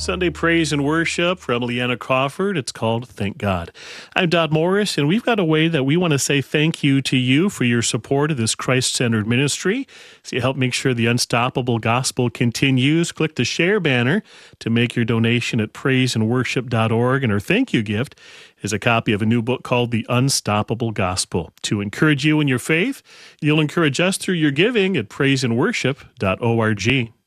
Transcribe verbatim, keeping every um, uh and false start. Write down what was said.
Sunday praise and worship from Leanna Crawford. It's called Thank God. I'm Dodd Morris, and we've got a way that we want to say thank you to you for your support of this Christ-centered ministry. So you help make sure the unstoppable gospel continues. Click the share banner to make your donation at praise and worship dot org, and our thank you gift is a copy of a new book called The Unstoppable Gospel. To encourage you in your faith, you'll encourage us through your giving at praise and worship dot org.